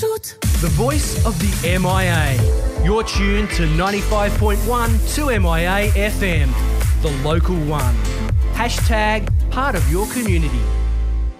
The voice of the MIA. You're tuned to 95.1 2MIA FM, the local one. Hashtag part of your community.